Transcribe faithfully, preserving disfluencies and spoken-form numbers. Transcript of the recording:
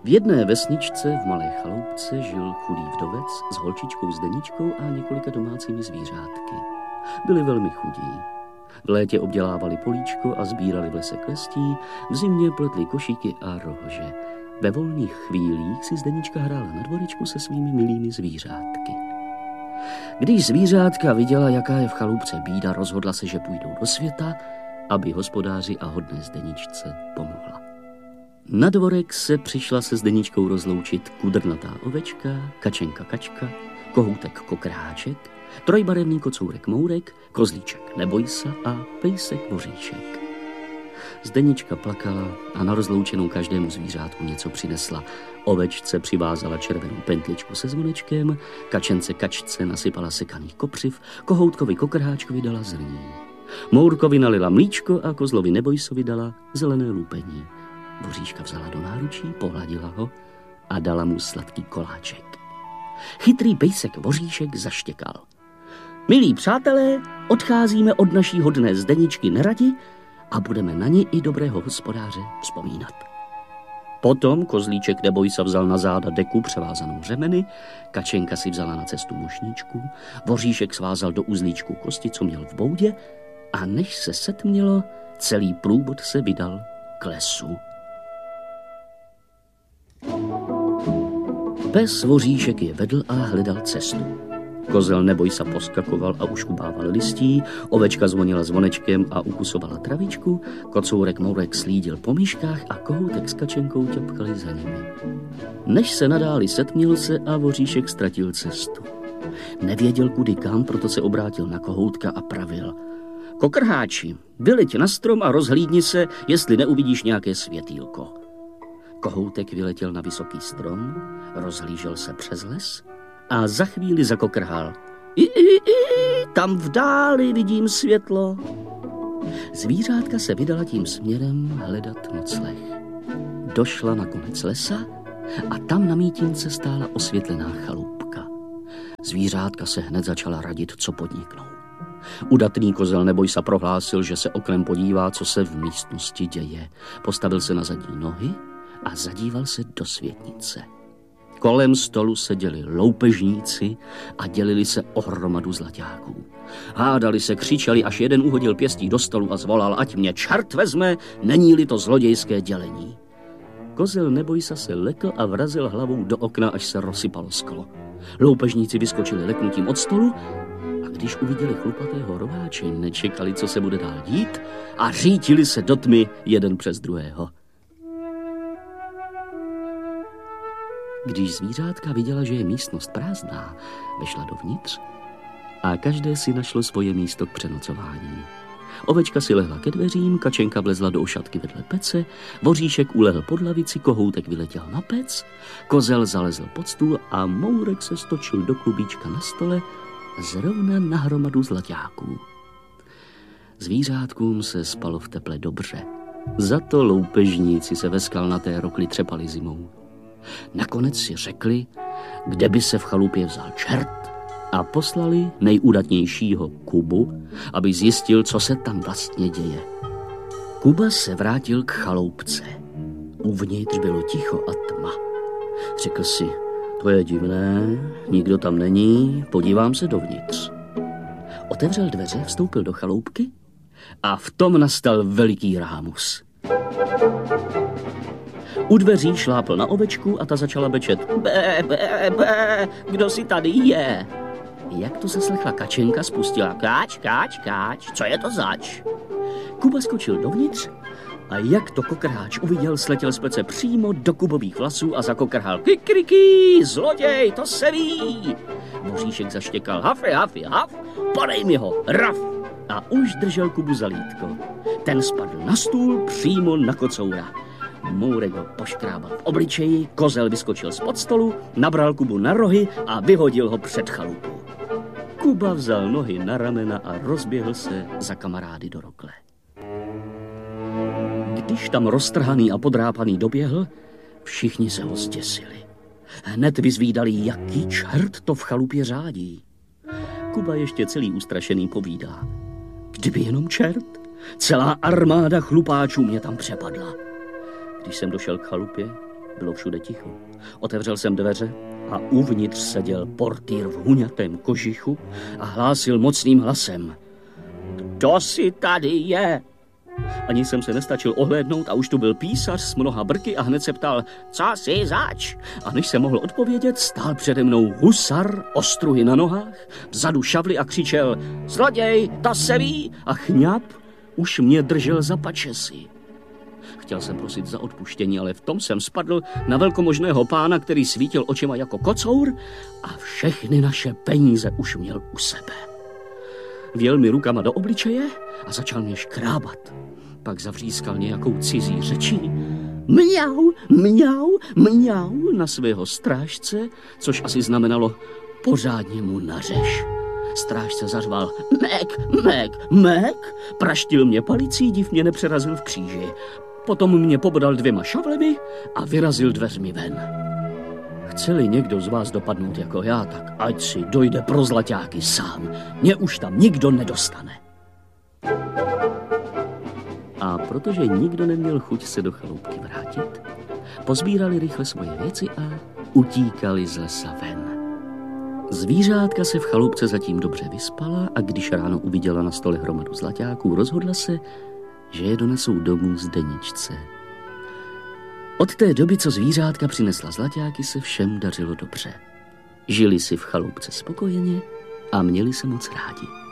V jedné vesničce v malé chaloupce žil chudý vdovec s holčičkou Zdeničkou a několika domácími zvířátky. Byli velmi chudí. V létě obdělávali políčko a sbírali v lese klestí, v zimě pletli košíky a rohože. Ve volných chvílích si Zdenička hrála na dvorečku se svými milými zvířátky. Když zvířátka viděla, jaká je v chaloupce bída, rozhodla se, že půjdou do světa, aby hospodáři a hodné Zdeničce pomohla. Na dvorek se přišla se Zdeničkou rozloučit kudrnatá ovečka, kačenka Kačka, kohoutek Kokrháček, trojbarevný kocourek Mourek, kozlíček Nebojsa a pejsek Voříšek. Zdenička plakala a na rozloučenou každému zvířátku něco přinesla. Ovečce přivázala červenou pentličku se zvonečkem, kačence Kačce nasypala sekaný kopřiv, kohoutkovi Kokrháčkovi dala zrní. Mourkovi nalila mlíčko a kozlovi Nebojsovi dala zelené lupení. Voříška vzala do náručí, pohladila ho a dala mu sladký koláček. Chytrý pejsek Voříšek zaštěkal. Milí přátelé, odcházíme od naší hodné Zdeničky neradi a budeme na ní i dobrého hospodáře vzpomínat. Potom kozlíček Nebojsa vzal na záda deku převázanou řemeny, kačenka si vzala na cestu mošníčku, Voříšek svázal do uzlíčku kosti, co měl v boudě, a než se setmělo, celý průvod se vydal k lesu. Pes Voříšek je vedl a hledal cestu. Kozel Nebojsa poskakoval a uškubával listí, ovečka zvonila zvonečkem a ukusovala travičku, kocourek Mourek slídil po myškách a kohoutek s kačenkou ťapkali za nimi. Než se nadáli, setměl se a Voříšek ztratil cestu. Nevěděl kudy kam, proto se obrátil na kohoutka a pravil. Kokrháči, vyleď na strom a rozhlídni se, jestli neuvidíš nějaké světýlko. Kohoutek vyletěl na vysoký strom, rozhlížel se přes les a za chvíli zakokrhal. I, i, i, tam v dáli vidím světlo. Zvířátka se vydala tím směrem hledat nocleh. Došla na konec lesa a tam na mítínce stála osvětlená chalupka. Zvířátka se hned začala radit, co podniknou. Udatný kozel Nebojsa prohlásil, že se oknem podívá, co se v místnosti děje. Postavil se na zadní nohy a zadíval se do světnice. Kolem stolu seděli loupežníci a dělili se o hromadu zlaťáků. Hádali se, křičeli, až jeden uhodil pěstí do stolu a zvolal, ať mě čert vezme, není-li to zlodějské dělení. Kozel Nebojsa se lekl a vrazil hlavou do okna, až se rozsypalo sklo. Loupežníci vyskočili leknutím od stolu a když uviděli chlupatého rováče, nečekali, co se bude dál dít a řítili se do tmy jeden přes druhého. Když zvířátka viděla, že je místnost prázdná, vešla dovnitř a každé si našlo svoje místo k přenocování. Ovečka si lehla ke dveřím, kačenka vlezla do ošatky vedle pece, Voříšek ulehl pod lavici, kohoutek vyletěl na pec, kozel zalezl pod stůl a Mourek se stočil do klubíčka na stole zrovna na hromadu zlaťáků. Zvířátkům se spalo v teple dobře. Za to loupežníci se ve skalnaté rokli třepali zimou. Nakonec si řekli, kde by se v chalupě vzal čert, a poslali nejúdatnějšího Kubu, aby zjistil, co se tam vlastně děje. Kuba se vrátil k chaloupce. Uvnitř bylo ticho a tma. Řekl si, to je divné, nikdo tam není, podívám se dovnitř. Otevřel dveře, vstoupil do chaloupky a v tom nastal veliký rámus. U dveří šlápl na ovečku a ta začala bečet. Bé, bé, bé, kdo si tady je? Jak to zaslechla kačenka, spustila káč, káč, káč, co je to zač? Kuba skočil dovnitř a jak to Kokrháč uviděl, sletěl z pece přímo do Kubových vlasů a zakokrhal. Kikriky, zloděj, to se ví. Voříšek zaštěkal. Hafy, hafy, haf, podej mi ho, raf. A už držel Kubu za lítko. Ten spadl na stůl přímo na kocoura. Mourek ho poškrábal v obličeji, kozel vyskočil spod stolu, nabral Kubu na rohy a vyhodil ho před chalupu. Kuba vzal nohy na ramena a rozběhl se za kamarády do rokle. Když tam roztrhaný a podrápaný doběhl, všichni se ho zděsili. Hned vyzvídali, jaký čert to v chalupě řádí. Kuba ještě celý ustrašený povídá. Kdyby jenom čert, celá armáda chlupáčů mě tam přepadla. Když jsem došel k chalupě, Bylo všude ticho. Otevřel jsem dveře a uvnitř seděl portýr v huňatém kožichu a hlásil mocným hlasem. Kdo si tady je? Ani jsem se nestačil ohlédnout a už tu byl písař s mnoha brky a hned se ptal, co si zač? A než jsem mohl odpovědět, stál přede mnou husar, ostruhy na nohách, vzadu šavly a křičel, zloděj, to se ví! A chňap už mě držel za pačesy. Chtěl jsem prosit za odpuštění, ale v tom jsem spadl na velkomožného pána, který svítil očima jako kocour a všechny naše peníze už měl u sebe. Vjel mi rukama do obličeje a začal mě škrábat. Pak zavřískal nějakou cizí řečí. Mňau, mňau, mňau na svého strážce, což asi znamenalo pořádně mu nařeš. Strážce zařval mek, mek, mek, praštil mě palicí, div mě nepřerazil v kříži. Potom mě pobodal dvěma šavlemi a vyrazil dveřmi ven. Chce-li někdo z vás dopadnout jako já, tak ať si dojde pro zlaťáky sám. Mě už tam nikdo nedostane. A protože nikdo neměl chuť se do chaloupky vrátit, pozbírali rychle svoje věci a utíkali z lesa ven. Zvířátka se v chaloupce zatím dobře vyspala a když ráno uviděla na stole hromadu zlaťáků, rozhodla se, že je donesou domů Zdeničce. Od té doby, co zvířátka přinesla zlaťáky, se všem dařilo dobře. Žili si v chaloupce spokojeně a měli se moc rádi.